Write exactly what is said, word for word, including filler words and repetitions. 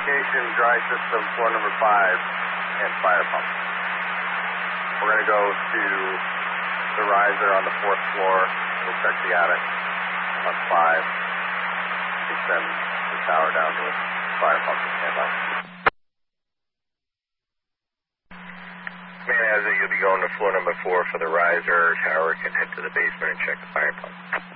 communication, dry system, floor number five, and fire pump. We're going to go to the riser on the fourth floor. We'll check the attic on five. We send the tower down to the fire pump to stand by. Man, as you'll be going to floor number four for the riser, tower can head to the basement and check the fire pump.